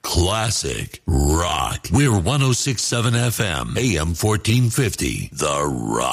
classic rock. We're 106.7 FM, AM 1450. The Rock.